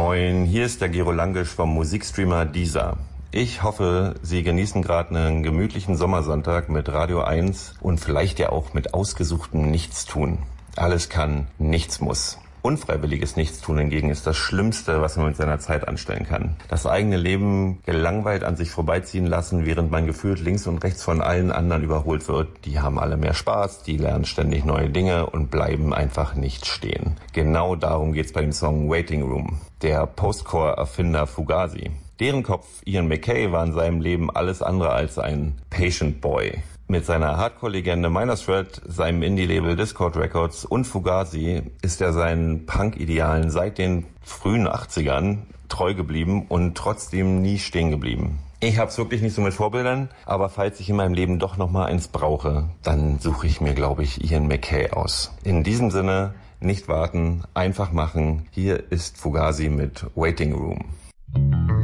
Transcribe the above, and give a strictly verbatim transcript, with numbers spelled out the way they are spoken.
Moin, hier ist der Gero Langisch vom Musikstreamer Deezer. Ich hoffe, Sie genießen gerade einen gemütlichen Sommersonntag mit Radio eins und vielleicht ja auch mit ausgesuchtem Nichtstun. Alles kann, nichts muss. Unfreiwilliges Nichtstun hingegen ist das Schlimmste, was man mit seiner Zeit anstellen kann. Das eigene Leben gelangweilt an sich vorbeiziehen lassen, während man gefühlt links und rechts von allen anderen überholt wird. Die haben alle mehr Spaß, die lernen ständig neue Dinge und bleiben einfach nicht stehen. Genau darum geht's bei dem Song Waiting Room. Der Postcore-Erfinder Fugazi. Deren Kopf Ian MacKaye war in seinem Leben alles andere als ein Patient Boy. Mit seiner Hardcore-Legende Minor Threat, seinem Indie-Label Discord Records und Fugazi ist er seinen Punk-Idealen seit den frühen achtzigern treu geblieben und trotzdem nie stehen geblieben. Ich hab's wirklich nicht so mit Vorbildern, aber falls ich in meinem Leben doch nochmal eins brauche, dann suche ich mir, glaube ich, Ian MacKaye aus. In diesem Sinne, nicht warten, einfach machen. Hier ist Fugazi mit Waiting Room.